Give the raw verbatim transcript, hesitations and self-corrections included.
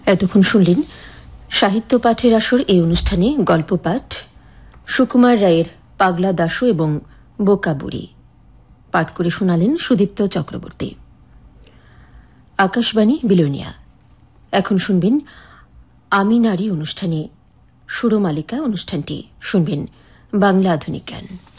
এতক্ষণ শুনলেন সাহিত্য পাঠের আসর এই অনুষ্ঠানে গল্প পাঠ সুকুমার রায়ের পাগলা দাশু এবং বোকা বুড়ি পাঠ করে শোনালেন সুদীপ্ত চক্রবর্তী। আকাশবাণী বিলোনিয়া। এখন শুনবেন আমি নারী অনুষ্ঠানে সুরমালিকা। অনুষ্ঠানটি শুনবেন বাংলা আধুনিক গান।